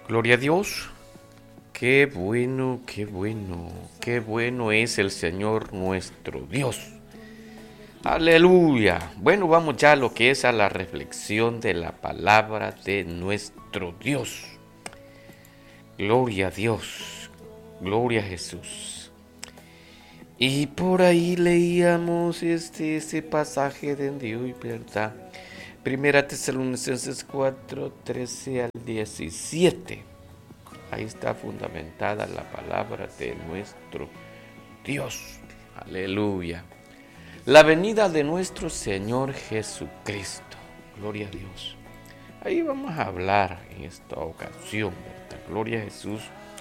Gloria a Dios. Qué bueno, qué bueno, qué bueno es el Señor nuestro Dios. Aleluya. Bueno, vamos ya a lo que es a la reflexión de la palabra de nuestro Dios. Gloria a Dios. Gloria a Jesús. Y por ahí leíamos ese pasaje de Dios, ¿verdad? Primera Tesalonicenses 4, 13 al 17. Ahí está fundamentada la palabra de nuestro Dios. Aleluya. La venida de nuestro Señor Jesucristo. Gloria a Dios. Ahí vamos a hablar en esta ocasión, ¿verdad? Gloria a Jesús.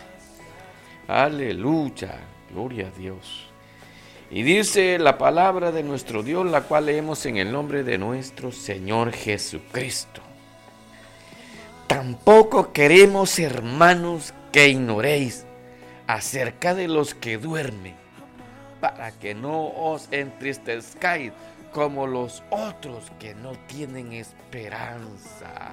Aleluya. Gloria a Dios. Y dice la palabra de nuestro Dios, la cual leemos en el nombre de nuestro Señor Jesucristo. Tampoco queremos, hermanos, que ignoréis acerca de los que duermen, para que no os entristezcáis como los otros que no tienen esperanza.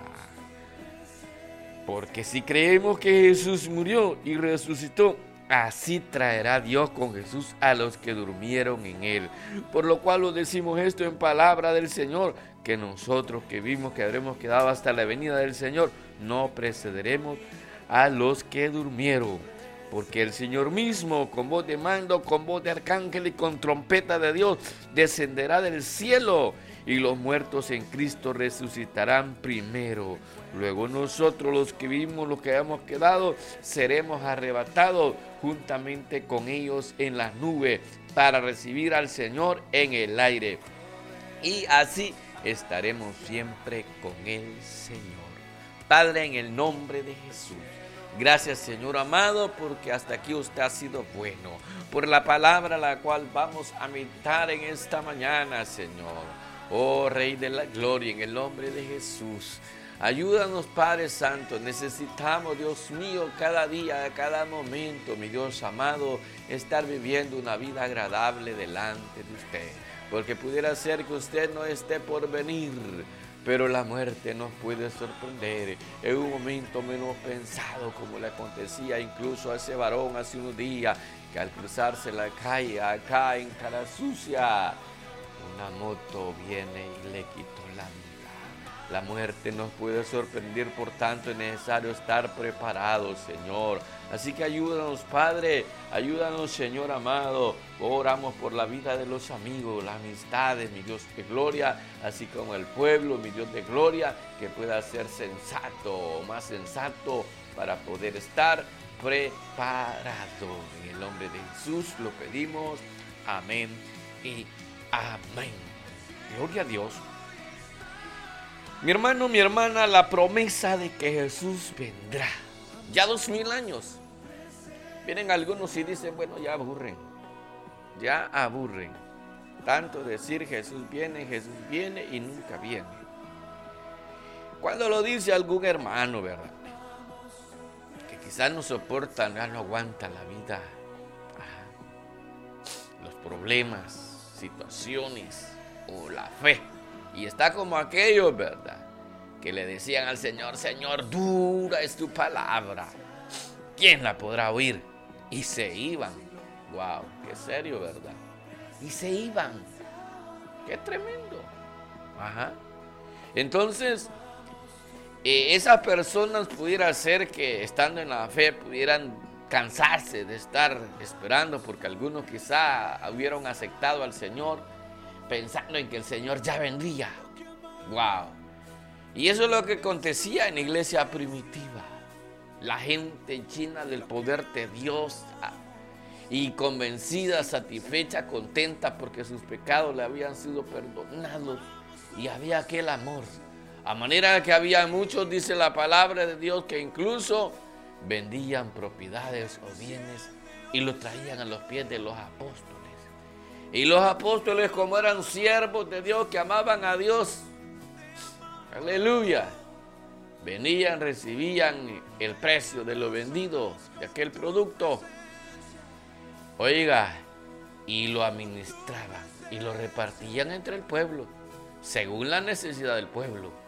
Porque si creemos que Jesús murió y resucitó, así traerá Dios con Jesús a los que durmieron en él. Por lo cual os decimos esto en palabra del Señor, que nosotros que vimos que habremos quedado hasta la venida del Señor, no precederemos a los que durmieron. Porque el Señor mismo, con voz de mando, con voz de arcángel y con trompeta de Dios, descenderá del cielo, y los muertos en Cristo resucitarán primero. Luego nosotros, los que vivimos, los que hayamos quedado, seremos arrebatados juntamente con ellos en las nubes para recibir al Señor en el aire. Y así estaremos siempre con el Señor. Padre, en el nombre de Jesús, gracias, Señor amado, porque hasta aquí usted ha sido bueno, por la palabra la cual vamos a meditar en esta mañana, Señor. Oh Rey de la Gloria, en el nombre de Jesús, ayúdanos, Padre Santo. Necesitamos, Dios mío, cada día, cada momento, mi Dios amado, estar viviendo una vida agradable delante de usted, porque pudiera ser que usted no esté por venir, pero la muerte nos puede sorprender en un momento menos pensado, como le acontecía incluso a ese varón hace unos días, que al cruzarse la calle acá en Cara Sucia, una moto viene y le quitó la vida. La muerte nos puede sorprender, por tanto es necesario estar preparados, Señor. Así que ayúdanos, Padre, ayúdanos, Señor amado. Oramos por la vida de los amigos, las amistades, mi Dios de gloria, así como el pueblo, mi Dios de gloria, que pueda ser sensato, más sensato, para poder estar preparado. En el nombre de Jesús lo pedimos. Amén y amén. Gloria a Dios. Mi hermano, mi hermana, la promesa de que Jesús vendrá. Ya 2000 años. Vienen algunos y dicen, bueno, ya aburren. Ya aburren. Tanto decir Jesús viene y nunca viene. Cuando lo dice algún hermano, ¿verdad? Que quizás no soportan, ya no aguanta la vida. Los problemas, situaciones o la fe. Y está como aquellos, ¿verdad? Que le decían al Señor, Señor, dura es tu palabra. ¿Quién la podrá oír? Y se iban. Wow, qué serio, ¿verdad? Y se iban. Qué tremendo. Ajá. Entonces, esas personas pudiera ser que estando en la fe pudieran cansarse de estar esperando, porque algunos quizá hubieran aceptado al Señor pensando en que el Señor ya vendría. Wow. Y eso es lo que acontecía en la iglesia primitiva. La gente llena del poder de Dios y convencida, satisfecha, contenta porque sus pecados le habían sido perdonados y había aquel amor. A manera que había muchos, dice la palabra de Dios, que incluso vendían propiedades o bienes y lo traían a los pies de los apóstoles. Y los apóstoles, como eran siervos de Dios, que amaban a Dios, aleluya, venían, recibían el precio de lo vendido, de aquel producto, oiga, y lo administraban y lo repartían entre el pueblo, según la necesidad del pueblo.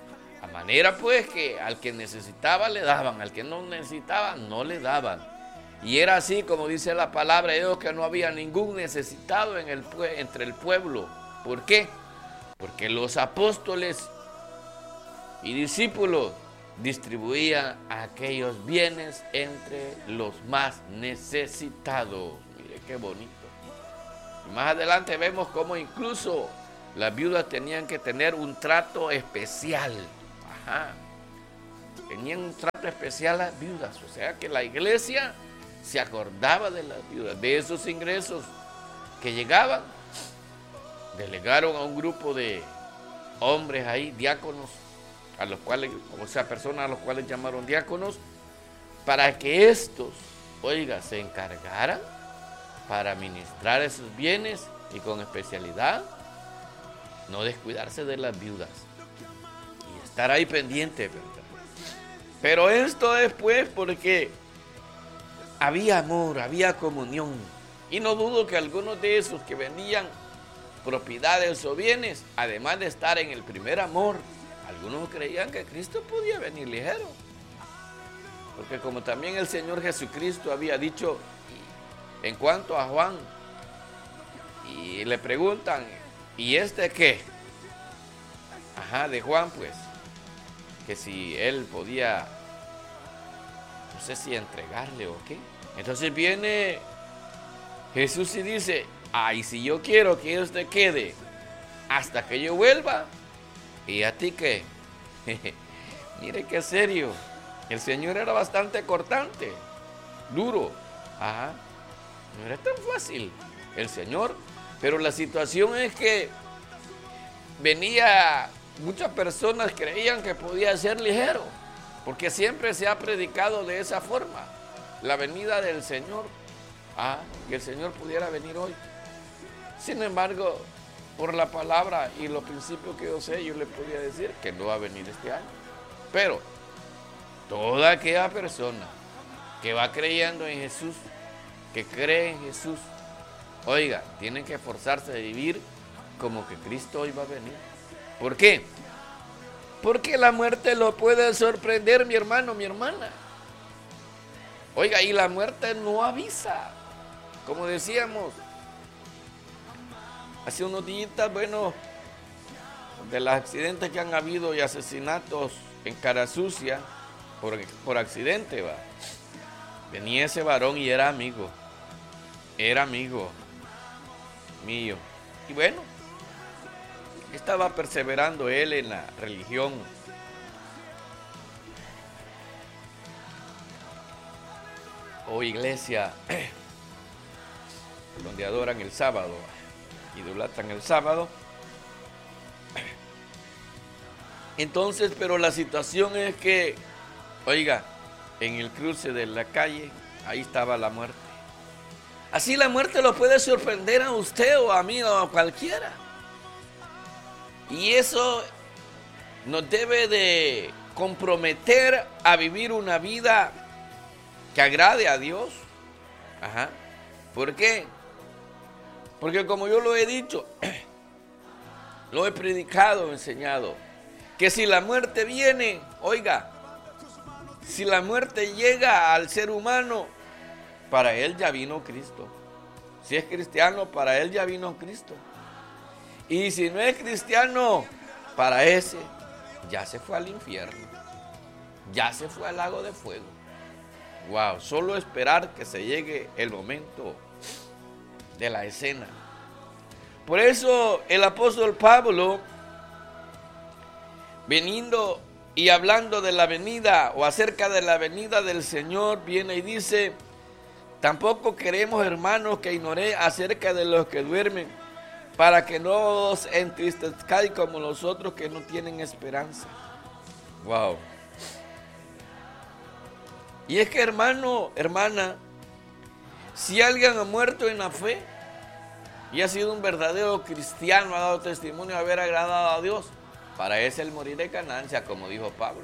A manera pues que al que necesitaba le daban, al que no necesitaba no le daban. Y era así como dice la palabra de Dios, que no había ningún necesitado entre el pueblo. ¿Por qué? Porque los apóstoles y discípulos distribuían aquellos bienes entre los más necesitados. Mire qué bonito. Y más adelante vemos cómo incluso las viudas tenían que tener un trato especial. Ajá. Tenían un trato especial las viudas. O sea que la iglesia se acordaba de las viudas, de esos ingresos que llegaban. Delegaron a un grupo de hombres ahí, diáconos, a los cuales, o sea, personas a los cuales llamaron diáconos, para que estos, oiga, se encargaran para administrar esos bienes y con especialidad no descuidarse de las viudas y estar ahí pendiente, ¿verdad? Pero esto es pues porque había amor, había comunión, y no dudo que algunos de esos que vendían propiedades o bienes, además de estar en el primer amor, algunos creían que Cristo podía venir ligero, porque como también el Señor Jesucristo había dicho en cuanto a Juan, y le preguntan, ¿y este qué? Ajá, de Juan pues, que si él podía, no sé si entregarle o qué. Entonces viene Jesús y dice, ay, si yo quiero que este quede hasta que yo vuelva, ¿y a ti qué? Mire qué serio. El Señor era bastante cortante, duro. Ajá. No era tan fácil el Señor. Pero la situación es que muchas personas creían que podía ser ligero, porque siempre se ha predicado de esa forma, la venida del Señor, que el Señor pudiera venir hoy. Sin embargo, por la palabra y los principios que yo sé, yo le podía decir que no va a venir este año. Pero toda aquella persona que va creyendo en Jesús, que cree en Jesús, oiga, tienen que esforzarse de vivir como que Cristo hoy va a venir. ¿Por qué? Porque la muerte lo puede sorprender, mi hermano, mi hermana. Oiga, y la muerte no avisa. Como decíamos hace unos días, bueno, de los accidentes que han habido y asesinatos en Cara Sucia por accidente, va. Venía ese varón y era amigo mío. Y bueno, estaba perseverando él en la religión o iglesia donde adoran el sábado, idolatran el sábado. Entonces, pero la situación es que, oiga, en el cruce de la calle, ahí estaba la muerte. Así la muerte lo puede sorprender a usted o a mí o a cualquiera. Y eso nos debe de comprometer a vivir una vida que agrade a Dios. Ajá. ¿Por qué? Porque como yo lo he dicho, lo he predicado, enseñado, que si la muerte viene, oiga, si la muerte llega al ser humano, para él ya vino Cristo. Si es cristiano, para él ya vino Cristo. Y si no es cristiano, para ese ya se fue al infierno, ya se fue al lago de fuego. Wow, solo esperar que se llegue el momento de la escena. Por eso el apóstol Pablo, viniendo y hablando de la venida o acerca de la venida del Señor, viene y dice: tampoco queremos, hermanos, que ignoréis acerca de los que duermen, para que no os entristezcáis como los otros que no tienen esperanza. Wow. Y es que, hermano, hermana, si alguien ha muerto en la fe y ha sido un verdadero cristiano, ha dado testimonio de haber agradado a Dios, para ese el morir de ganancia, como dijo Pablo.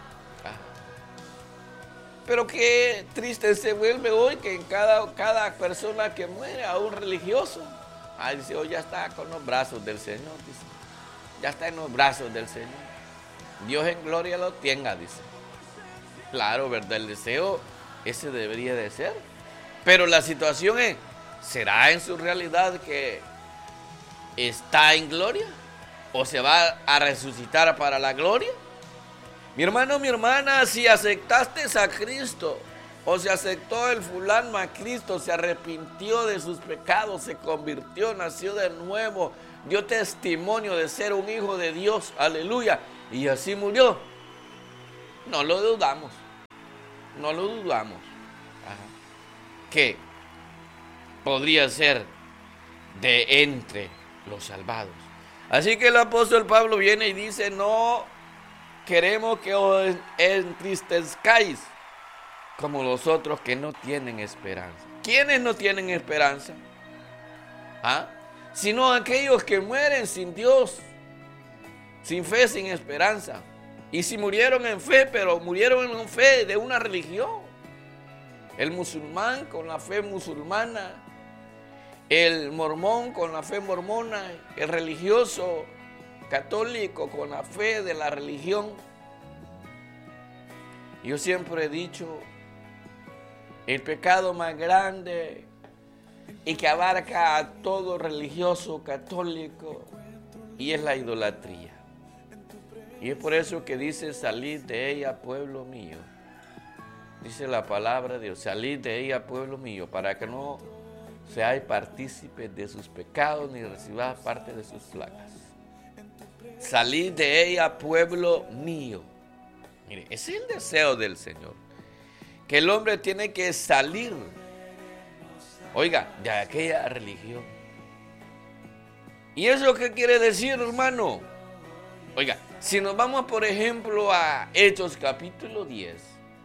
Pero qué triste se vuelve hoy que en cada persona que muere, a un religioso, dice, ya está con los brazos del Señor, dice, ya está en los brazos del Señor. Dios en gloria lo tenga, dice. Claro, ¿verdad? El deseo ese debería de ser. Pero la situación es, ¿será en su realidad que está en gloria? ¿O se va a resucitar para la gloria? Mi hermano, mi hermana, si aceptaste a Cristo, o se aceptó el fulano a Cristo, se arrepintió de sus pecados, se convirtió, nació de nuevo, dio testimonio de ser un hijo de Dios, aleluya, y así murió, no lo dudamos, no lo dudamos. Ajá. Que podría ser de entre los salvados. Así que el apóstol Pablo viene y dice, no queremos que os entristezcáis como los otros que no tienen esperanza. ¿Quiénes no tienen esperanza? ¿Ah? Sino aquellos que mueren sin Dios, sin fe, sin esperanza. Y si murieron en fe, pero murieron en fe de una religión. El musulmán con la fe musulmana, el mormón con la fe mormona, el religioso católico con la fe de la religión. Yo siempre he dicho, el pecado más grande y que abarca a todo religioso católico, y es la idolatría. Y es por eso que dice, salid de ella, pueblo mío. Dice la palabra de Dios, salid de ella, pueblo mío, para que no seáis partícipes de sus pecados ni recibáis parte de sus plagas. Salid de ella, pueblo mío. Mire, ese es el deseo del Señor. Que el hombre tiene que salir, oiga, de aquella religión. ¿Y eso qué quiere decir, hermano? Oiga, si nos vamos, por ejemplo, a Hechos capítulo 10,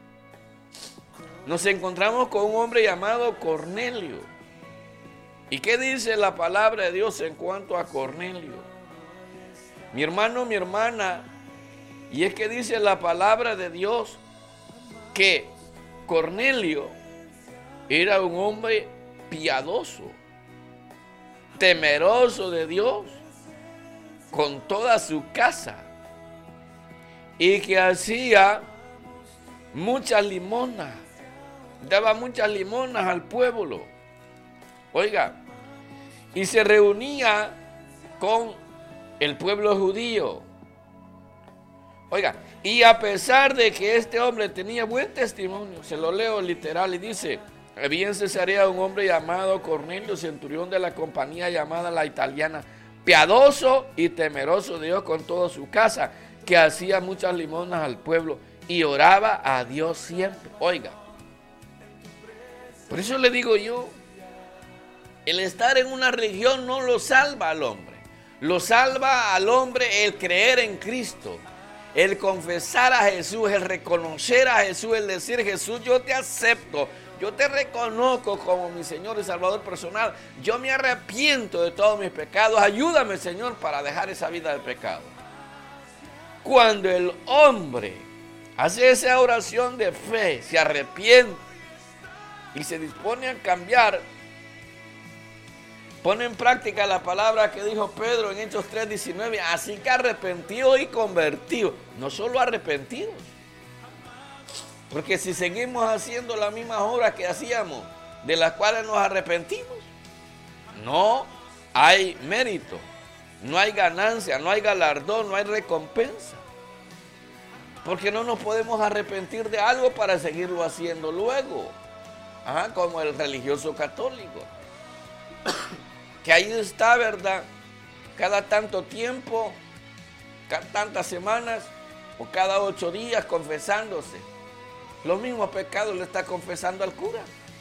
nos encontramos con un hombre llamado Cornelio. ¿Y qué dice la palabra de Dios en cuanto a Cornelio? Mi hermano, mi hermana, y es que dice la palabra de Dios que Cornelio era un hombre piadoso, temeroso de Dios, con toda su casa, y que hacía muchas limonas, daba muchas limonas al pueblo. Oiga, y se reunía con el pueblo judío. Oiga, y a pesar de que este hombre tenía buen testimonio, se lo leo literal y dice, había en Cesarea un hombre llamado Cornelio, centurión de la compañía llamada la italiana, piadoso y temeroso de Dios con toda su casa, que hacía muchas limonas al pueblo y oraba a Dios siempre. Oiga, por eso le digo yo, el estar en una religión no lo salva al hombre. Lo salva al hombre el creer en Cristo, el confesar a Jesús, el reconocer a Jesús, el decir, Jesús, yo te acepto, yo te reconozco como mi Señor y Salvador personal. Yo me arrepiento de todos mis pecados. Ayúdame, Señor, para dejar esa vida de pecado. Cuando el hombre hace esa oración de fe, se arrepiente y se dispone a cambiar, pone en práctica la palabra que dijo Pedro en Hechos 3:19, así que arrepentidos y convertidos, no solo arrepentidos, porque si seguimos haciendo las mismas obras que hacíamos, de las cuales nos arrepentimos, no hay mérito, no hay ganancia, no hay galardón, no hay recompensa, porque no nos podemos arrepentir de algo para seguirlo haciendo luego, como el religioso católico. Que ahí está, ¿verdad? Cada tanto tiempo, cada tantas semanas o cada 8 días confesándose. Los mismos pecados le está confesando al cura.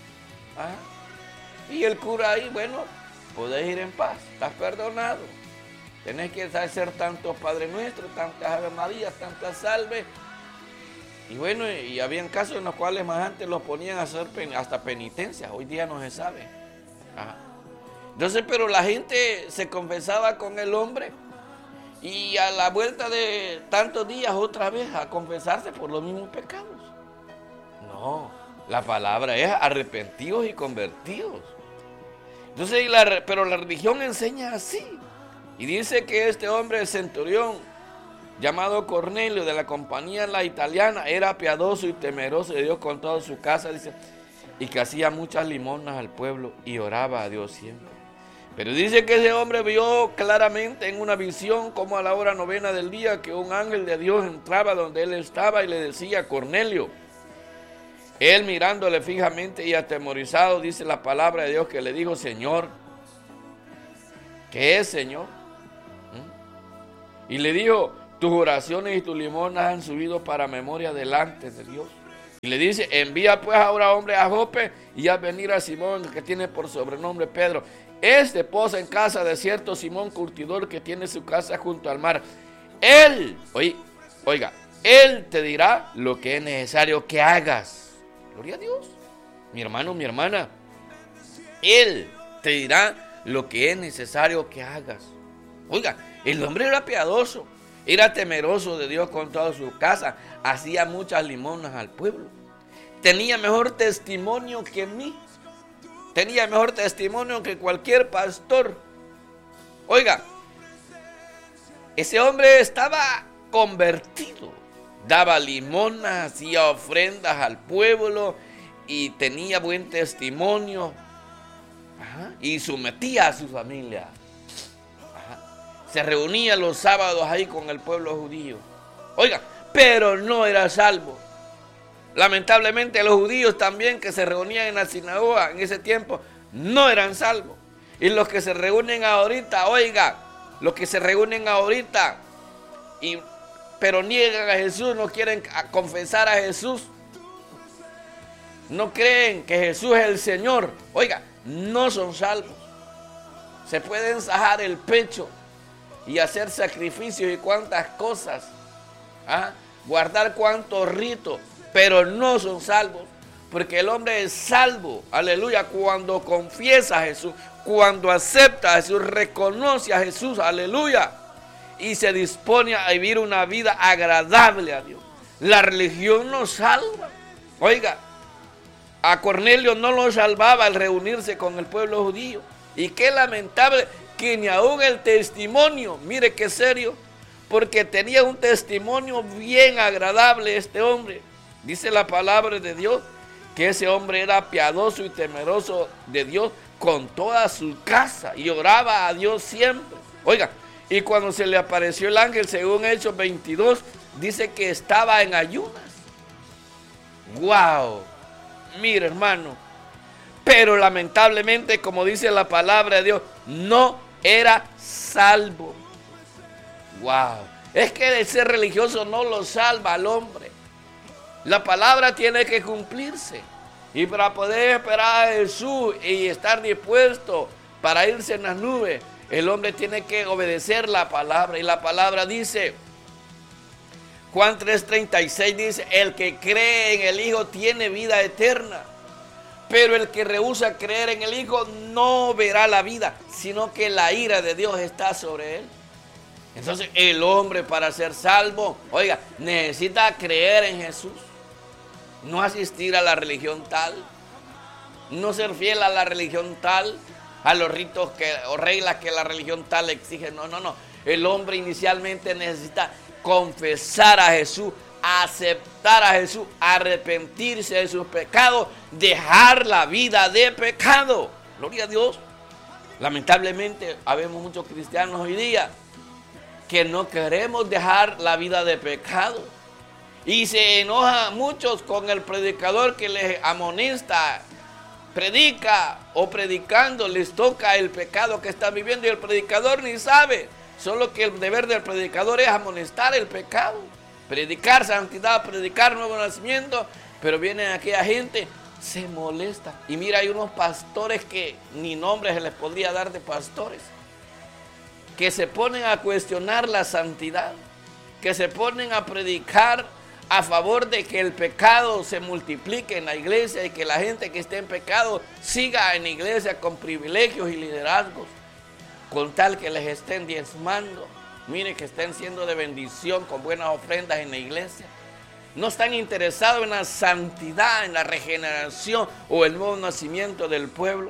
Y el cura ahí, bueno, podés ir en paz, estás perdonado. Tenés que hacer tantos Padre Nuestro, tantas Ave Marías, tantas salves. Y bueno, y habían casos en los cuales más antes los ponían a hacer hasta penitencias. Hoy día no se sabe. Entonces, pero la gente se confesaba con el hombre y a la vuelta de tantos días otra vez a confesarse por los mismos pecados. No, la palabra es arrepentidos y convertidos. Entonces, pero la religión enseña así. Y dice que este hombre, el centurión, llamado Cornelio, de la compañía La Italiana, era piadoso y temeroso de Dios con toda su casa, dice, y que hacía muchas limonas al pueblo y oraba a Dios siempre. Pero dice que ese hombre vio claramente en una visión, como a la hora 9 del día, que un ángel de Dios entraba donde él estaba y le decía: Cornelio. Él, mirándole fijamente y atemorizado, dice la palabra de Dios, que le dijo: Señor. ¿Qué es, Señor? Y le dijo: tus oraciones y tus limonas han subido para memoria delante de Dios. Y le dice: envía pues ahora hombre a Jope y haz venir a Simón, que tiene por sobrenombre Pedro. Este posa en casa de cierto Simón curtidor, que tiene su casa junto al mar. Él, oiga, él te dirá lo que es necesario que hagas. Gloria a Dios. Mi hermano, mi hermana, él te dirá lo que es necesario que hagas. Oiga, el hombre era piadoso, era temeroso de Dios con toda su casa, hacía muchas limonas al pueblo. Tenía mejor testimonio que mí. Tenía mejor testimonio que cualquier pastor. Oiga, ese hombre estaba convertido. Daba limonas, hacía ofrendas al pueblo y tenía buen testimonio. Y sometía a su familia. Se reunía los sábados ahí con el pueblo judío. Oiga, pero no era salvo. Lamentablemente los judíos también, que se reunían en la sinagoga en ese tiempo, no eran salvos. Y los que se reúnen ahorita, oiga, los que se reúnen ahorita pero niegan a Jesús, no quieren confesar a Jesús, no creen que Jesús es el Señor, oiga, no son salvos. Se pueden sajar el pecho y hacer sacrificios y cuantas cosas, guardar cuantos ritos, pero no son salvos, porque el hombre es salvo, aleluya, cuando confiesa a Jesús, cuando acepta a Jesús, reconoce a Jesús, aleluya, y se dispone a vivir una vida agradable a Dios. La religión no salva. Oiga, a Cornelio no lo salvaba al reunirse con el pueblo judío, y qué lamentable que ni aún el testimonio, mire qué serio, porque tenía un testimonio bien agradable este hombre. Dice la palabra de Dios que ese hombre era piadoso y temeroso de Dios con toda su casa y oraba a Dios siempre. Oiga, y cuando se le apareció el ángel, según Hechos 22, dice que estaba en ayunas. ¡Wow! Mira, hermano, pero lamentablemente, como dice la palabra de Dios, no era salvo. ¡Wow! Es que el ser religioso no lo salva al hombre. La palabra tiene que cumplirse. Y para poder esperar a Jesús y estar dispuesto para irse en las nubes, el hombre tiene que obedecer la palabra. Y la palabra dice, Juan 3:36 dice: el que cree en el Hijo tiene vida eterna, pero el que rehúsa creer en el Hijo no verá la vida, sino que la ira de Dios está sobre él. Entonces el hombre, para ser salvo, oiga, necesita creer en Jesús, no asistir a la religión tal, no ser fiel a la religión tal, a los ritos o reglas que la religión tal exige. No. El hombre inicialmente necesita confesar a Jesús, aceptar a Jesús, arrepentirse de sus pecados, dejar la vida de pecado. Gloria a Dios. Lamentablemente, habemos muchos cristianos hoy día que no queremos dejar la vida de pecado. Y se enoja muchos con el predicador que les amonesta, predica o predicando les toca el pecado que están viviendo y el predicador ni sabe. Solo que el deber del predicador es amonestar el pecado, predicar santidad, predicar nuevo nacimiento, pero viene aquella gente, se molesta. Y mira, hay unos pastores que ni nombre se les podría dar de pastores, que se ponen a cuestionar la santidad, que se ponen a predicar a favor de que el pecado se multiplique en la iglesia y que la gente que esté en pecado siga en la iglesia con privilegios y liderazgos, con tal que les estén diezmando. Mire, que estén siendo de bendición con buenas ofrendas en la iglesia. No están interesados en la santidad, en la regeneración o el nuevo nacimiento del pueblo.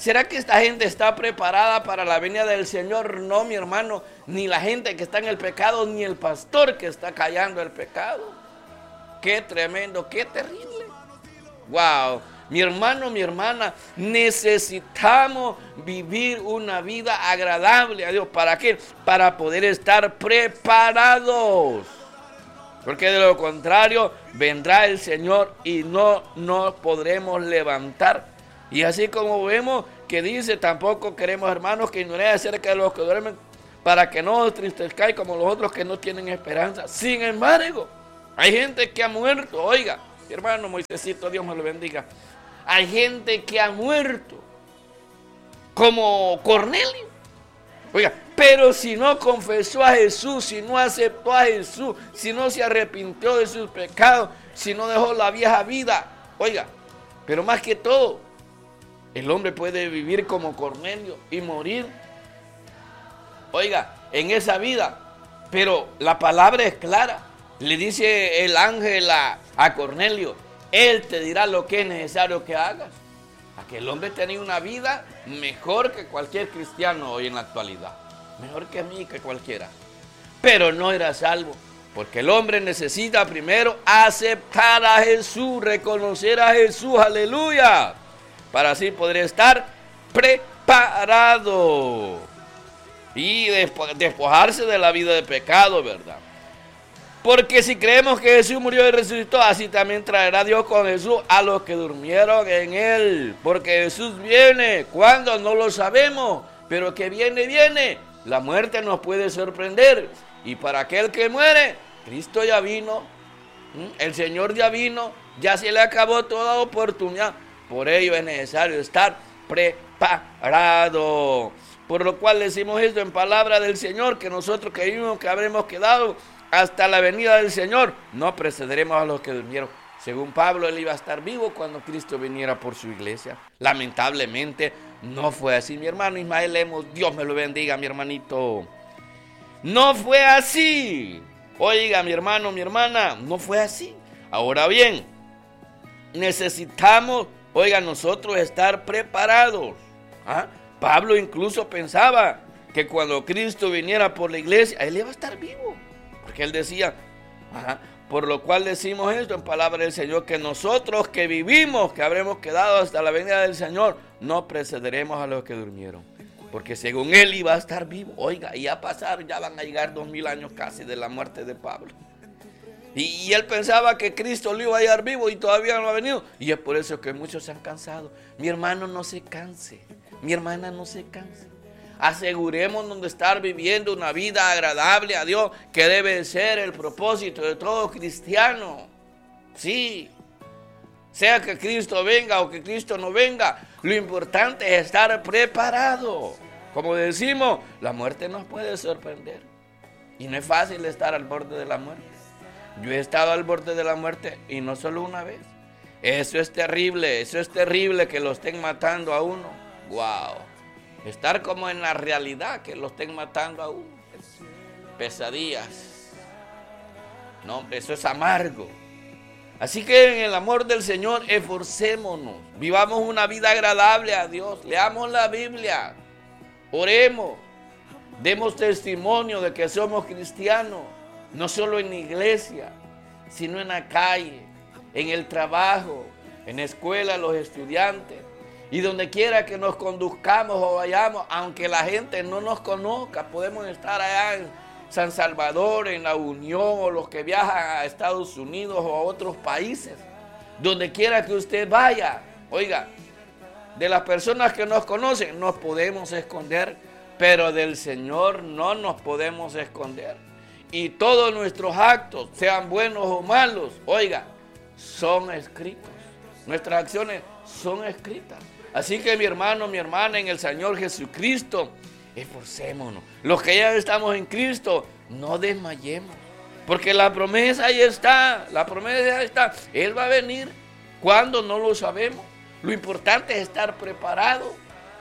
¿Será que esta gente está preparada para la venida del Señor? No, mi hermano, ni la gente que está en el pecado, ni el pastor que está callando el pecado. Qué tremendo, qué terrible. Wow, mi hermano, mi hermana, necesitamos vivir una vida agradable a Dios. ¿Para qué? Para poder estar preparados. Porque de lo contrario, vendrá el Señor y no nos podremos levantar. Y así como vemos que dice, tampoco queremos, hermanos, que ignoréis acerca de los que duermen, para que no os tristezcáis como los otros que no tienen esperanza. Sin embargo, hay gente que ha muerto. Oiga, mi hermano Moisésito, Dios me lo bendiga. Hay gente que ha muerto, como Cornelio. Oiga, pero si no confesó a Jesús, si no aceptó a Jesús, si no se arrepintió de sus pecados, si no dejó la vieja vida. Oiga, pero más que todo, el hombre puede vivir como Cornelio y morir, oiga, en esa vida. Pero la palabra es clara. Le dice el ángel a Cornelio, él te dirá lo que es necesario que hagas. Aquel hombre tenía una vida mejor que cualquier cristiano hoy en la actualidad. Mejor que mí, que cualquiera. Pero no era salvo. Porque el hombre necesita primero aceptar a Jesús, reconocer a Jesús, aleluya, para así poder estar preparado y despojarse de la vida de pecado, ¿verdad? Porque si creemos que Jesús murió y resucitó, así también traerá Dios con Jesús a los que durmieron en Él. Porque Jesús viene, ¿cuándo? No lo sabemos, pero que viene, viene. La muerte nos puede sorprender. Y para aquel que muere, Cristo ya vino, el Señor ya vino, ya se le acabó toda oportunidad. Por ello es necesario estar preparado. Por lo cual decimos esto en palabra del Señor, que nosotros que vivimos, que habremos quedado hasta la venida del Señor, no precederemos a los que durmieron. Según Pablo, él iba a estar vivo cuando Cristo viniera por su iglesia. Lamentablemente no fue así, mi hermano Ismael Lemos, Dios me lo bendiga, mi hermanito. No fue así. Oiga, mi hermano, mi hermana, no fue así. Ahora bien, necesitamos, oiga, nosotros estar preparados. Pablo incluso pensaba que cuando Cristo viniera por la iglesia, él iba a estar vivo. Porque él decía, por lo cual decimos esto en palabra del Señor, que nosotros que vivimos, que habremos quedado hasta la venida del Señor, no precederemos a los que durmieron. Porque según él iba a estar vivo. Oiga, y a pasar, ya van a llegar 2000 años casi de la muerte de Pablo. Y él pensaba que Cristo lo iba a hallar vivo y todavía no ha venido. Y es por eso que muchos se han cansado. Mi hermano, no se canse. Mi hermana, no se canse. Asegurémonos de estar viviendo una vida agradable a Dios, que debe ser el propósito de todo cristiano. Sí, sea que Cristo venga o que Cristo no venga, lo importante es estar preparado. Como decimos, la muerte nos puede sorprender. Y no es fácil estar al borde de la muerte. Yo he estado al borde de la muerte y no solo una vez. Eso es terrible que lo estén matando a uno. Wow. Estar como en la realidad, que lo estén matando a uno. Pesadillas. No, eso es amargo. Así que en el amor del Señor, esforcémonos. Vivamos una vida agradable a Dios. Leamos la Biblia. Oremos. Demos testimonio de que somos cristianos. No solo en la iglesia, sino en la calle, en el trabajo, en la escuela, los estudiantes. Y donde quiera que nos conduzcamos o vayamos, aunque la gente no nos conozca, podemos estar allá en San Salvador, en La Unión, o los que viajan a Estados Unidos o a otros países. Donde quiera que usted vaya, oiga, de las personas que nos conocen nos podemos esconder, pero del Señor no nos podemos esconder. Y todos nuestros actos, sean buenos o malos, oiga, son escritos. Nuestras acciones son escritas. Así que mi hermano, mi hermana, en el Señor Jesucristo, esforcémonos. Los que ya estamos en Cristo, no desmayemos. Porque la promesa ahí está, la promesa ahí está. Él va a venir. ¿Cuándo? No lo sabemos. Lo importante es estar preparado.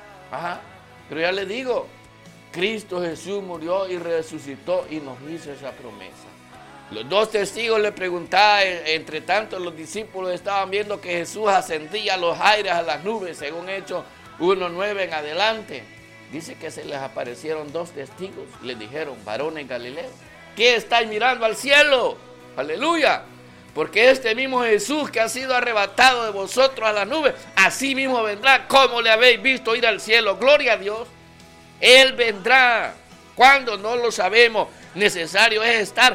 Pero ya le digo, Cristo Jesús murió y resucitó y nos hizo esa promesa. Los dos testigos le preguntaban, entre tanto los discípulos estaban viendo que Jesús ascendía a los aires, a las nubes, según Hechos 1:9 en adelante, dice que se les aparecieron 2 testigos. Les dijeron: varones galileos, ¿qué estáis mirando al cielo? Aleluya. Porque este mismo Jesús que ha sido arrebatado de vosotros a la nube, así mismo vendrá como le habéis visto ir al cielo. Gloria a Dios. Él vendrá. ¿Cuándo? No lo sabemos. Necesario es estar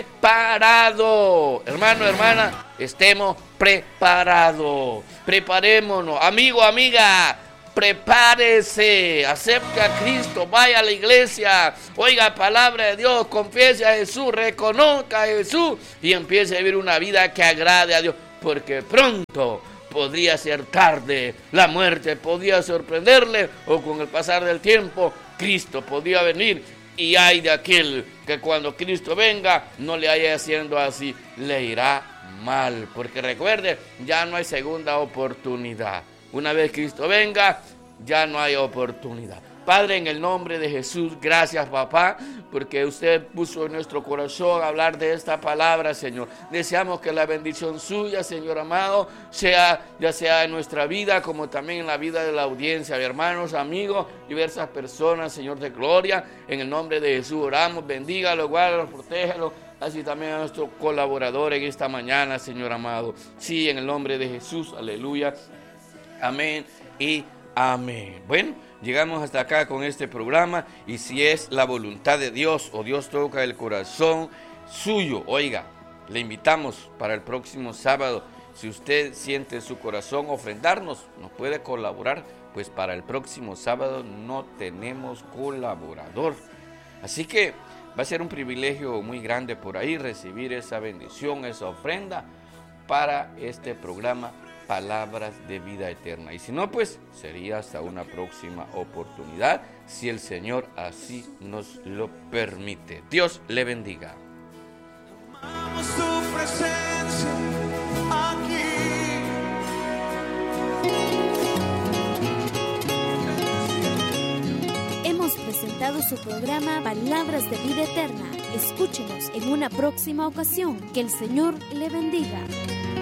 preparado. Hermano, hermana, estemos preparados. Preparémonos. Amigo, amiga, prepárese, acepte a Cristo, vaya a la iglesia, oiga palabra de Dios, confiese a Jesús, reconozca a Jesús y empiece a vivir una vida que agrade a Dios, porque pronto podría ser tarde, la muerte podría sorprenderle, o con el pasar del tiempo Cristo podría venir, y hay de aquel que cuando Cristo venga no le haya haciendo así, le irá mal, porque recuerde, ya no hay segunda oportunidad. Una vez Cristo venga, ya no hay oportunidad. Padre, en el nombre de Jesús, gracias, papá, porque usted puso en nuestro corazón hablar de esta palabra, Señor. Deseamos que la bendición suya, Señor amado, sea ya sea en nuestra vida como también en la vida de la audiencia, hermanos, amigos, diversas personas, Señor de gloria. En el nombre de Jesús oramos, bendígalo, guárdalo, protégalo. Así también a nuestro colaborador en esta mañana, Señor amado. Sí, en el nombre de Jesús, aleluya. Amén y amén. Bueno, llegamos hasta acá con este programa, y si es la voluntad de Dios o Dios toca el corazón suyo, oiga, le invitamos para el próximo sábado. Si usted siente en su corazón ofrendarnos, nos puede colaborar, pues para el próximo sábado no tenemos colaborador. Así que va a ser un privilegio muy grande por ahí recibir esa bendición, esa ofrenda para este programa Palabras de Vida Eterna. Y si no, pues sería hasta una próxima oportunidad, si el Señor así nos lo permite. Dios le bendiga. Amamos tu presencia aquí. Hemos presentado su programa Palabras de Vida Eterna. Escúchenos en una próxima ocasión. Que el Señor le bendiga.